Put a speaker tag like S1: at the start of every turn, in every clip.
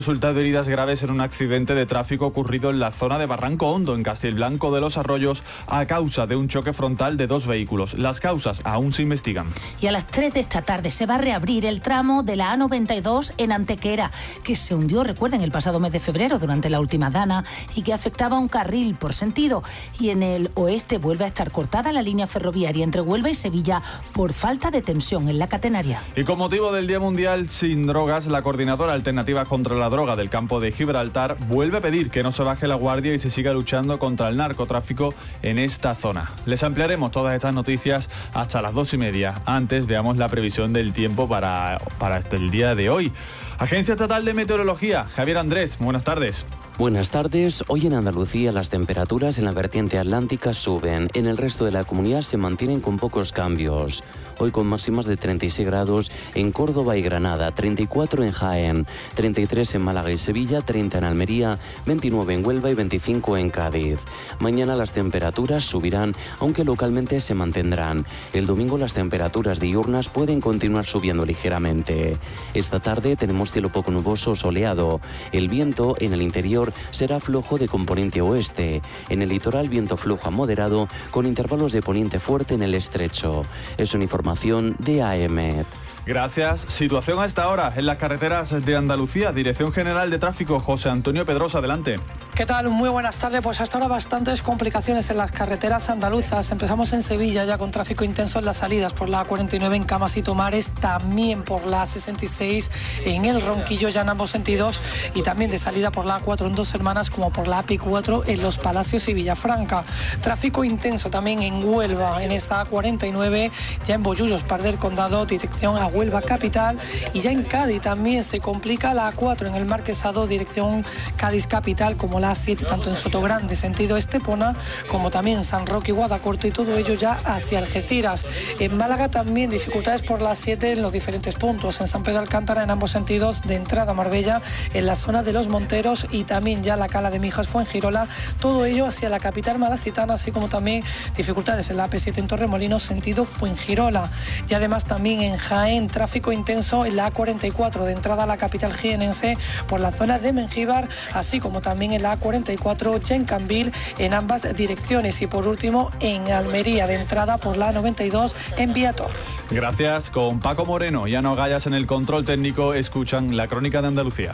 S1: Resultado de heridas graves en un accidente de tráfico ocurrido en la zona de Barranco Hondo, en Castilblanco de los Arroyos, a causa de un choque frontal de dos vehículos. Las causas aún se investigan.
S2: Y a las 3 de esta tarde se va a reabrir el tramo de la A92 en Antequera, que se hundió, recuerden, el pasado mes de febrero durante la última dana y que afectaba a un carril por sentido. Y en el oeste vuelve a estar cortada la línea ferroviaria entre Huelva y Sevilla por falta de tensión en la catenaria.
S1: Y con motivo del Día Mundial sin Drogas, la Coordinadora Alternativa contra la Droga del campo de Gibraltar vuelve a pedir que no se baje la guardia y se siga luchando contra el narcotráfico en esta zona. Les ampliaremos todas estas noticias hasta las 2:30. Antes veamos la previsión del tiempo para el día de hoy. Agencia Estatal de Meteorología, Javier Andrés, buenas tardes.
S3: Buenas tardes. Hoy en Andalucía las temperaturas en la vertiente atlántica suben. En el resto de la comunidad se mantienen con pocos cambios. Hoy con máximas de 36 grados en Córdoba y Granada, 34 en Jaén, 33 en Málaga y Sevilla, 30 en Almería, 29 en Huelva y 25 en Cádiz. Mañana las temperaturas subirán, aunque localmente se mantendrán. El domingo las temperaturas diurnas pueden continuar subiendo ligeramente. Esta tarde tenemos cielo poco nuboso soleado. El viento en el interior será flojo de componente oeste. En el litoral viento flojo a moderado con intervalos de poniente fuerte en el estrecho. Es una información de AEMET.
S1: Gracias. Situación a esta hora en las carreteras de Andalucía. Dirección General de Tráfico, José Antonio Pedrosa, adelante.
S4: ¿Qué tal? Muy buenas tardes. Pues hasta ahora bastantes complicaciones en las carreteras andaluzas. Empezamos en Sevilla ya con tráfico intenso en las salidas por la A49 en Camas y Tomares, también por la A66 en el Ronquillo ya en ambos sentidos y también de salida por la A4 en Dos Hermanas como por la AP4 en Los Palacios y Villafranca. Tráfico intenso también en Huelva en esa A49 ya en Bollullos, Par del Condado, dirección a Huelva capital y ya en Cádiz también se complica la A4 en el Marquesado, dirección Cádiz capital como la A7 tanto en Sotogrande sentido Estepona como también San Roque y Guadacorto y todo ello ya hacia Algeciras. En Málaga también dificultades por la A7 en los diferentes puntos, en San Pedro Alcántara en ambos sentidos de entrada a Marbella, en la zona de Los Monteros y también ya la Cala de Mijas Fuengirola, todo ello hacia la capital malacitana, así como también dificultades en la AP7 en Torremolinos sentido Fuengirola. Y además también en Jaén tráfico intenso en la A44 de entrada a la capital jienense por la zona de Mengíbar, así como también en la A44 ya en Cambil en ambas direcciones y por último en Almería de entrada por la A92 en Viator.
S1: Gracias. Con Paco Moreno y Ana Gallas en el control técnico, escuchan la Crónica de Andalucía.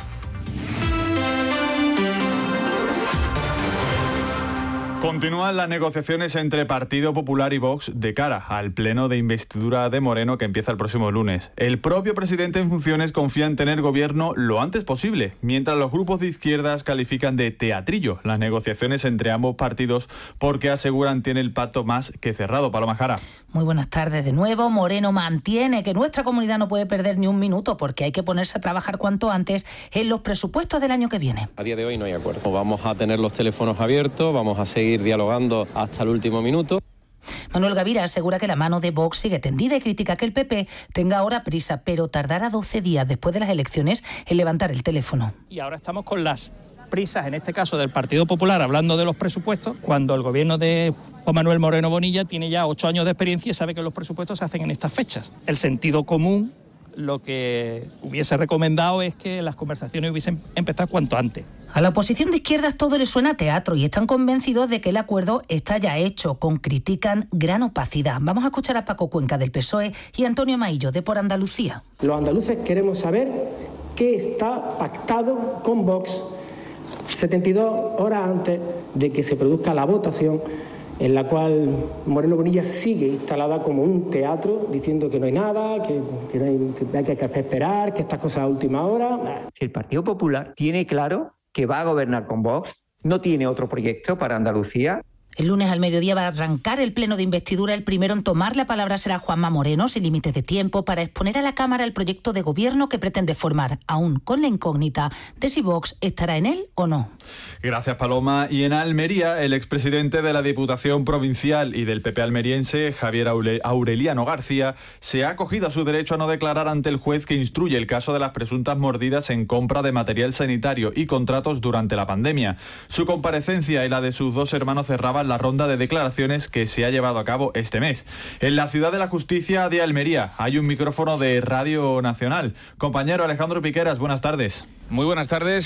S1: Continúan las negociaciones entre Partido Popular y Vox de cara al pleno de investidura de Moreno que empieza el próximo lunes. El propio presidente en funciones confía en tener gobierno lo antes posible, mientras los grupos de izquierdas califican de teatrillo las negociaciones entre ambos partidos porque aseguran tiene el pacto más que cerrado. Paloma Jara.
S2: Muy buenas tardes de nuevo. Moreno mantiene que nuestra comunidad no puede perder ni un minuto porque hay que ponerse a trabajar cuanto antes en los presupuestos del año que viene.
S5: A día de hoy no hay acuerdo. Vamos a tener los teléfonos abiertos, vamos a seguir dialogando hasta el último minuto.
S2: Manuel Gavira asegura que la mano de Vox sigue tendida y critica que el PP tenga ahora prisa, pero tardará 12 días después de las elecciones en levantar el teléfono.
S6: Y ahora estamos con las prisas, en este caso del Partido Popular, hablando de los presupuestos, cuando el gobierno de Juan Manuel Moreno Bonilla tiene ya 8 años de experiencia y sabe que los presupuestos se hacen en estas fechas. El sentido común lo que hubiese recomendado es que las conversaciones hubiesen empezado cuanto antes.
S2: A la oposición de izquierdas todo le suena a teatro y están convencidos de que el acuerdo está ya hecho, critican gran opacidad. Vamos a escuchar a Paco Cuenca del PSOE y a Antonio Maillo de Por Andalucía.
S7: Los andaluces queremos saber qué está pactado con Vox 72 horas antes de que se produzca la votación, en la cual Moreno Bonilla sigue instalada como un teatro, diciendo que no hay nada, que hay que esperar, que estas cosas a última hora.
S8: El Partido Popular tiene claro que va a gobernar con Vox, no tiene otro proyecto para Andalucía.
S2: El lunes al mediodía va a arrancar el pleno de investidura. El primero en tomar la palabra será Juanma Moreno, sin límites de tiempo, para exponer a la Cámara el proyecto de gobierno que pretende formar, aún con la incógnita de si Vox estará en él o no.
S1: Gracias, Paloma. Y en Almería, el expresidente de la Diputación Provincial y del PP almeriense, Javier Aureliano García, se ha acogido a su derecho a no declarar ante el juez que instruye el caso de las presuntas mordidas en compra de material sanitario y contratos durante la pandemia. Su comparecencia y la de sus dos hermanos cerraban la ronda de declaraciones que se ha llevado a cabo este mes. En la Ciudad de la Justicia de Almería hay un micrófono de Radio Nacional. Compañero Alejandro Piqueras, buenas tardes.
S9: Muy buenas tardes.